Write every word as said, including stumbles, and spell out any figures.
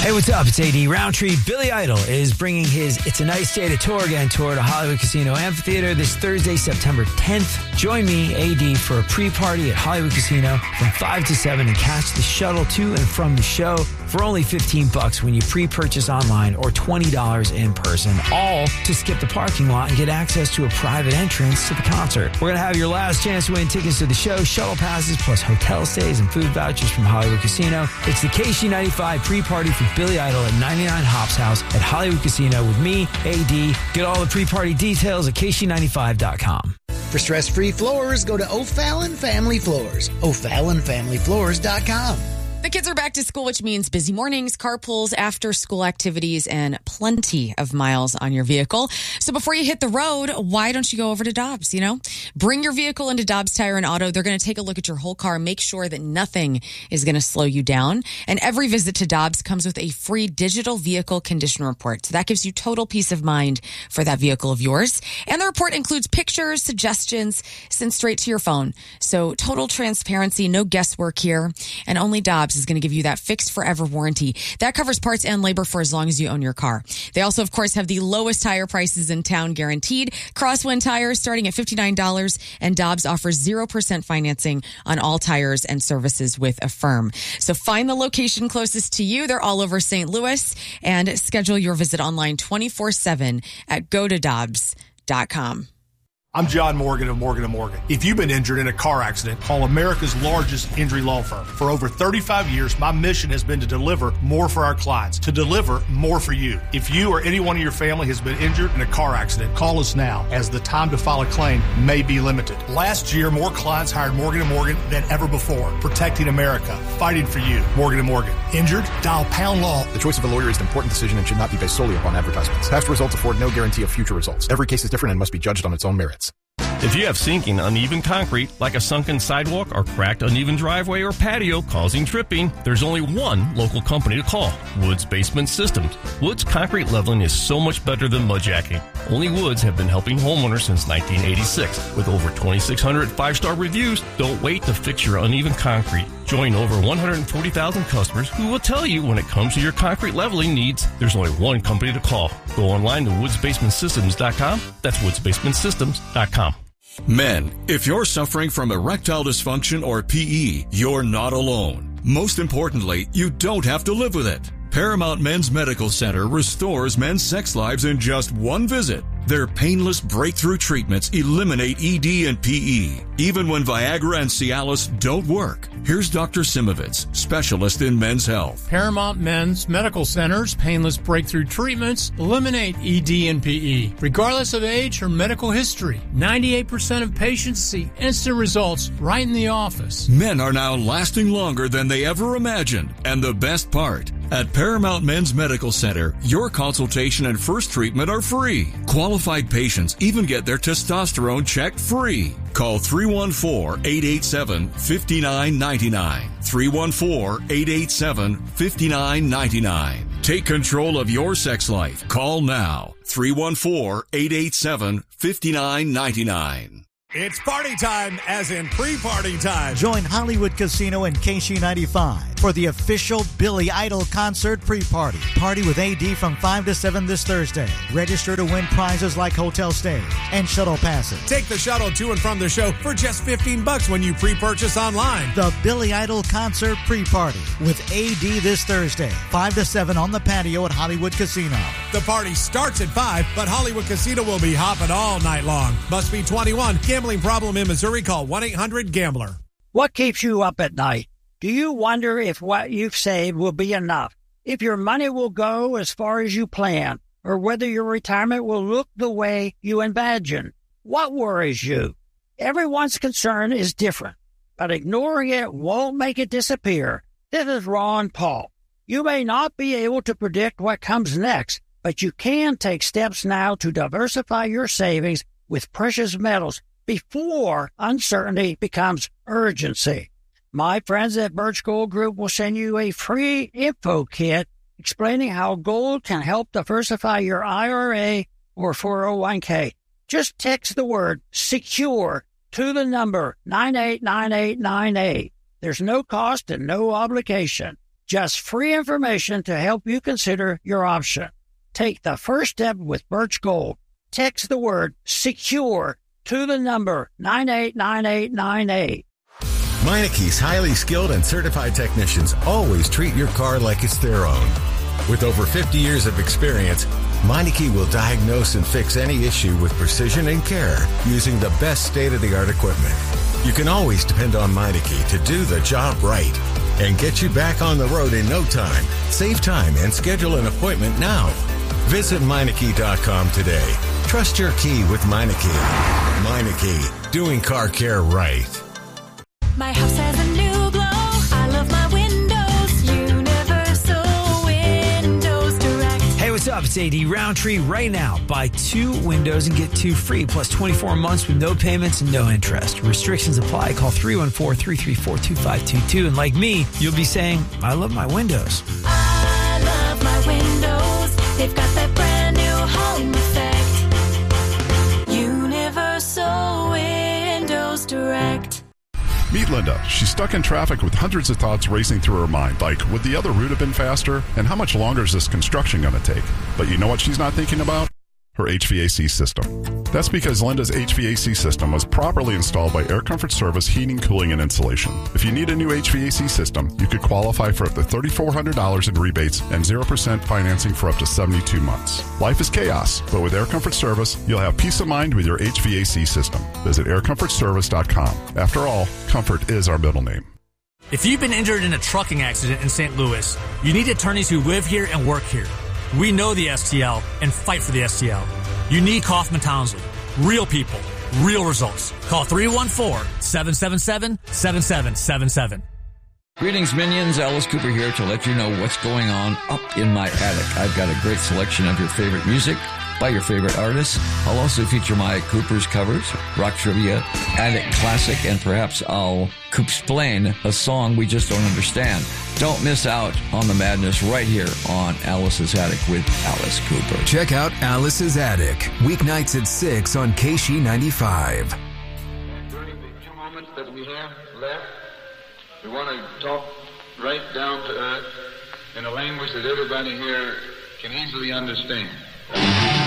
Hey, what's up? It's A D Roundtree. Billy Idol is bringing his It's a Nice Day to Tour Again tour to Hollywood Casino Amphitheater this Thursday, September tenth. Join me, A D, for a pre-party at Hollywood Casino from five to seven and catch the shuttle to and from the show for only fifteen bucks when you pre-purchase online or twenty dollars in person, all to skip the parking lot and get access to a private entrance to the concert. We're going to have your last chance to win tickets to the show, shuttle passes, plus hotel stays and food vouchers from Hollywood Casino. It's the K C ninety-five pre-party for Billy Idol at ninety-nine Hops House at Hollywood Casino with me, A D. Get all the pre-party details at K C ninety-five dot com. For stress-free floors, go to O'Fallon Family Floors. O'Fallon Family Floors dot com. The kids are back to school, which means busy mornings, carpools, after-school activities, and plenty of miles on your vehicle. So before you hit the road, why don't you go over to Dobbs, you know? Bring your vehicle into Dobbs Tire and Auto. They're going to take a look at your whole car, make sure that nothing is going to slow you down. And every visit to Dobbs comes with a free digital vehicle condition report. So that gives you total peace of mind for that vehicle of yours. And the report includes pictures, suggestions, sent straight to your phone. So total transparency, no guesswork here, and only Dobbs is going to give you that fixed forever warranty. That covers parts and labor for as long as you own your car. They also, of course, have the lowest tire prices in town guaranteed. Crosswind tires starting at fifty-nine dollars, and Dobbs offers zero percent financing on all tires and services with Affirm. So find the location closest to you. They're all over Saint Louis, and schedule your visit online twenty-four seven at go to dobbs dot com. I'm John Morgan of Morgan and Morgan. If you've been injured in a car accident, call America's largest injury law firm. For over thirty-five years, my mission has been to deliver more for our clients, to deliver more for you. If you or anyone in your family has been injured in a car accident, call us now, as the time to file a claim may be limited. Last year, more clients hired Morgan and Morgan than ever before, protecting America, fighting for you. Morgan and Morgan. Injured? Dial pound law. The choice of a lawyer is an important decision and should not be based solely upon advertisements. Past results afford no guarantee of future results. Every case is different and must be judged on its own merits. If you have sinking, uneven concrete, like a sunken sidewalk or cracked, uneven driveway or patio causing tripping, there's only one local company to call, Woods Basement Systems. Woods concrete leveling is so much better than mudjacking. Only Woods have been helping homeowners since nineteen eighty-six. With over twenty-six hundred five-star reviews, don't wait to fix your uneven concrete. Join over one hundred forty thousand customers who will tell you when it comes to your concrete leveling needs, there's only one company to call. Go online to woods basement systems dot com. That's woods basement systems dot com. Men, if you're suffering from erectile dysfunction or P E, you're not alone. Most importantly, you don't have to live with it. Paramount Men's Medical Center restores men's sex lives in just one visit. Their painless breakthrough treatments eliminate E D and P E, even when Viagra and Cialis don't work. Here's Doctor Simovitz, specialist in men's health. Paramount Men's Medical Center's painless breakthrough treatments eliminate E D and P E, regardless of age or medical history. ninety-eight percent of patients see instant results right in the office. Men are now lasting longer than they ever imagined. And the best part, at Paramount Men's Medical Center, your consultation and first treatment are free. Qualified patients even get their testosterone checked free. Call three one four, eight eight seven, five nine nine nine. three one four, eight eight seven, five nine nine nine. Take control of your sex life. Call now. three one four, eight eight seven, five nine nine nine. It's party time, as in pre-party time. Join Hollywood Casino and K C ninety-five for the official Billy Idol concert pre-party. Party with A D from five to seven this Thursday. Register to win prizes like hotel stays and shuttle passes. Take the shuttle to and from the show for just fifteen bucks when you pre-purchase online. The Billy Idol concert pre-party with A D this Thursday, five to seven on the patio at Hollywood Casino. The party starts at five, but Hollywood Casino will be hopping all night long. Must be twenty-one. Gambling problem in Missouri? Call one eight hundred gambler. What keeps you up at night? Do you wonder if what you've saved will be enough? If your money will go as far as you plan? Or whether your retirement will look the way you imagine? What worries you? Everyone's concern is different, but ignoring it won't make it disappear. This is Ron Paul. You may not be able to predict what comes next, but you can take steps now to diversify your savings with precious metals before uncertainty becomes urgency. My friends at Birch Gold Group will send you a free info kit explaining how gold can help diversify your I R A or four oh one k. Just text the word SECURE to the number nine eight nine eight nine eight. There's no cost and no obligation. just free information to help you consider your option. Take the first step with Birch Gold. Text the word SECURE to the number nine eight nine eight nine eight. Meineke's highly skilled and certified technicians always treat your car like it's their own. With over fifty years of experience, Meineke will diagnose and fix any issue with precision and care using the best state-of-the-art equipment. You can always depend on Meineke to do the job right and get you back on the road in no time. Save time and schedule an appointment now. Visit Meineke dot com today. Trust your key with Meineke. Meineke, doing car care right. My house has a new glow. I love my windows. Universal Windows Direct. Hey, what's up? It's A D Roundtree. Right now, buy two windows and get two free, plus twenty-four months with no payments and no interest. Restrictions apply. Call three one four, three three four, two five two two. And like me, you'll be saying, I love my windows. I love my windows. They've got that brand new home effect. Universal Windows Direct. Meet Linda. She's stuck in traffic with hundreds of thoughts racing through her mind, like, would the other route have been faster? And how much longer is this construction going to take? But you know what she's not thinking about? Her H V A C system. That's because Linda's H V A C system was properly installed by Air Comfort Service Heating, Cooling, and Insulation. If you need a new H V A C system, you could qualify for up to three thousand four hundred dollars in rebates and zero percent financing for up to seventy-two months. Life is chaos, but with Air Comfort Service, you'll have peace of mind with your H V A C system. Visit air comfort service dot com. After all, comfort is our middle name. If you've been injured in a trucking accident in Saint Louis, you need attorneys who live here and work here. We know the S T L and fight for the S T L. You need Kaufman Townsley. Real people, real results. Call three one four, seven seven seven, seven seven seven seven. Greetings, minions. Alice Cooper here to let you know what's going on up in my attic. I've got a great selection of your favorite music by your favorite artists. I'll also feature my Cooper's covers, rock trivia, attic classic, and perhaps I'll explain a song we just don't understand. Don't miss out on the madness right here on Alice's Attic with Alice Cooper. Check out Alice's Attic, weeknights at six on K S H E ninety-five. During the few moments that we have left, we want to talk right down to earth in a language that everybody here can easily understand.